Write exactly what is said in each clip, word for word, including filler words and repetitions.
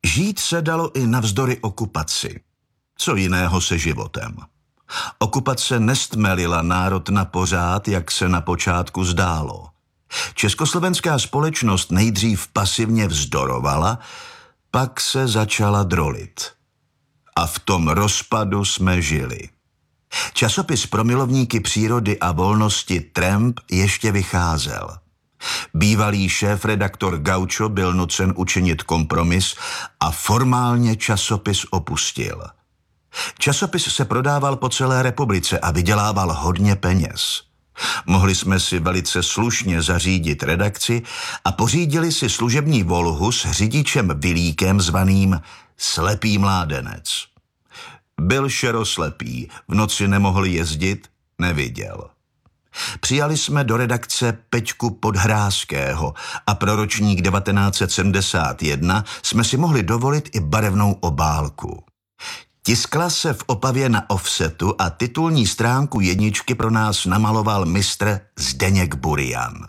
Žít se dalo i navzdory okupaci. Co jiného se životem. Okupace nestmelila národ na pořád, jak se na počátku zdálo. Československá společnost nejdřív pasivně vzdorovala, pak se začala drolit. A v tom rozpadu jsme žili. Časopis pro milovníky přírody a volnosti Tramp ještě vycházel. Bývalý šéfredaktor Gaucho byl nucen učinit kompromis a formálně časopis opustil. Časopis se prodával po celé republice a vydělával hodně peněz. Mohli jsme si velice slušně zařídit redakci a pořídili si služební Volhu s řidičem Vilíkem zvaným Slepý mládenec. Byl šeroslepý, v noci nemohl jezdit, neviděl. Přijali jsme do redakce Peťku Podhrázkého a pro ročník devatenáct set sedmdesát jedna jsme si mohli dovolit i barevnou obálku. Tiskla se v Opavě na offsetu a titulní stránku jedničky pro nás namaloval mistr Zdeněk Burian.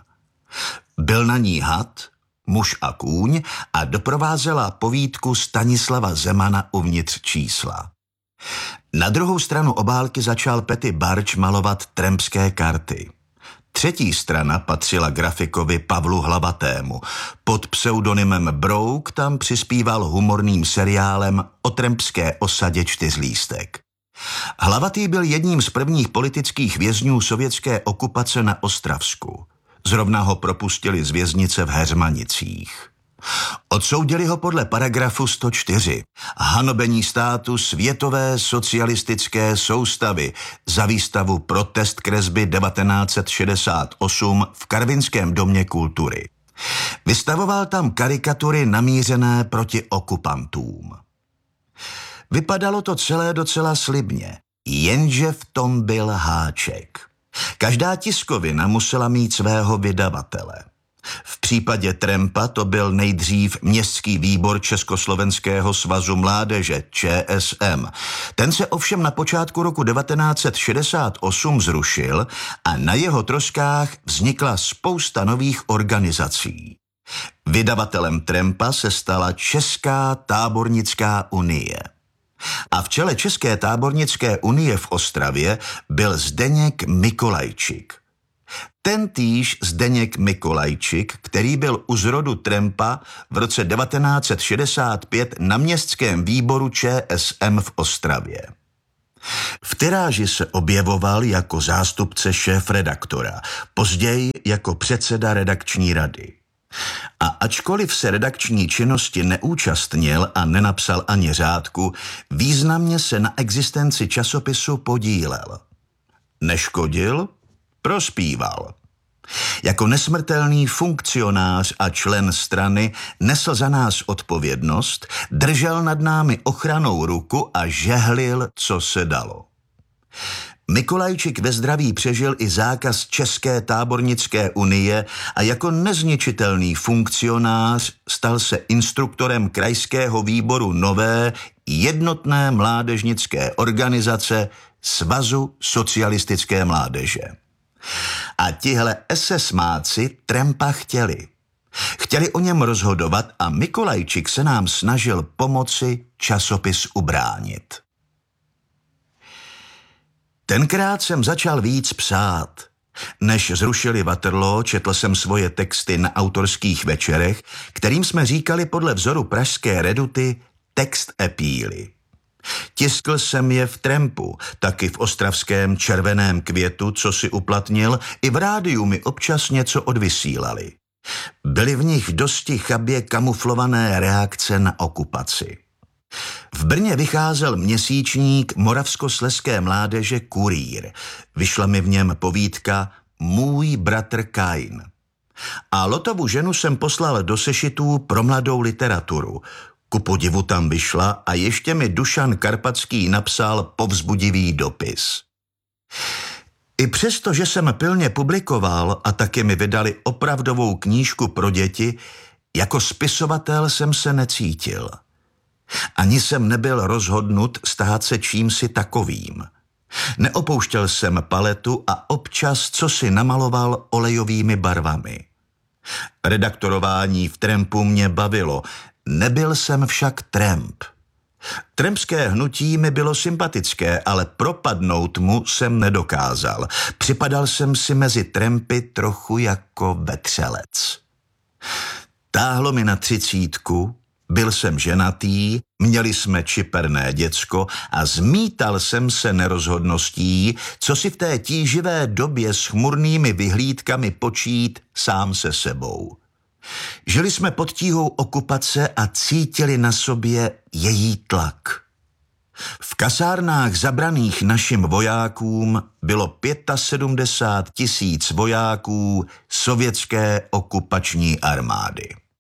Byl na ní had, muž a kůň a doprovázela povídku Stanislava Zemana uvnitř čísla. Na druhou stranu obálky začal Petty Barč malovat trampské karty. Třetí strana patřila grafikovi Pavlu Hlavatému. Pod pseudonymem Brouk tam přispíval humorným seriálem o trampské osadě Čtyřlístek. Hlavatý byl jedním z prvních politických vězňů sovětské okupace na Ostravsku. Zrovna ho propustili z věznice v Heřmanicích. Odsoudili ho podle paragrafu sto čtyři. Hanobení státu světové socialistické soustavy za výstavu Protest kresby devatenáct set šedesát osm v Karvinském domě kultury. Vystavoval tam karikatury namířené proti okupantům. Vypadalo to celé docela slibně, jenže v tom byl háček. Každá tiskovina musela mít svého vydavatele. V případě Trampa to byl nejdřív Městský výbor Československého svazu mládeže Č S M. Ten se ovšem na počátku roku devatenáct set šedesát osm zrušil a na jeho troskách vznikla spousta nových organizací. Vydavatelem Trampa se stala Česká tábornická unie. A v čele České tábornické unie v Ostravě byl Zdeněk Mikolajčik. Tentýž Zdeněk Mikolajčik, který byl u zrodu Trampa v roce devatenáct set šedesát pět na Městském výboru Č S M v Ostravě. V tiráži se objevoval jako zástupce šéfredaktora, později jako předseda redakční rady. A ačkoliv se redakční činnosti neúčastnil a nenapsal ani řádku, významně se na existenci časopisu podílel. Neškodil, prospíval. Jako nesmrtelný funkcionář a člen strany nesl za nás odpovědnost, držel nad námi ochranou ruku a žehlil, co se dalo. Mikolajčik ve zdraví přežil i zákaz České tábornické unie a jako nezničitelný funkcionář stal se instruktorem krajského výboru nové jednotné mládežnické organizace Svazu socialistické mládeže. A tihle esesmáci Trampa chtěli. Chtěli o něm rozhodovat a Mikolajčik se nám snažil pomoci časopis ubránit. Tenkrát jsem začal víc psát. Než zrušili Waterloo, četl jsem svoje texty na autorských večerech, kterým jsme říkali podle vzoru pražské reduty text epíly. Tiskl jsem je v Trampu, taky v ostravském Červeném květu, co si uplatnil, i v rádiu mi občas něco odvysílali. Byly v nich dosti chabě kamuflované reakce na okupaci. V Brně vycházel měsíčník Moravskoslezské mládeže Kurýr. Vyšla mi v něm povídka Můj bratr Kain. A Lotovu ženu jsem poslal do sešitů pro mladou literaturu. Ku podivu tam vyšla a ještě mi Dušan Karpatský napsal povzbudivý dopis. I přesto, že jsem pilně publikoval a taky mi vydali opravdovou knížku pro děti, jako spisovatel jsem se necítil. Ani jsem nebyl rozhodnut stát se čímsi takovým. Neopouštěl jsem paletu a občas co si namaloval olejovými barvami. Redaktorování v Trampu mě bavilo, Nebyl jsem však tramp. Trampské hnutí mi bylo sympatické, ale propadnout mu jsem nedokázal. Připadal jsem si mezi trampy trochu jako vetřelec. Táhlo mi na třicítku, byl jsem ženatý, měli jsme čiperné děcko a zmítal jsem se nerozhodností, co si v té tíživé době s chmurnými vyhlídkami počít sám se sebou. Žili jsme pod tíhou okupace a cítili na sobě její tlak. V kasárnách zabraných našim vojákům bylo sedmdesát pět tisíc vojáků sovětské okupační armády.